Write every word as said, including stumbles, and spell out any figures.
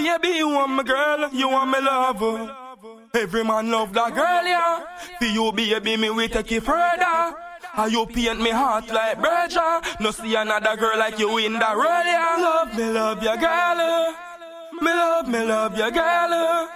Baby, you want my girl, you want me lover. Every man love that girl, yeah. For you, baby, me we take it further. How you paint me heart like Berger. No see another girl like you in the road, yeah. Love me, love your girl. Me love, me love your girl.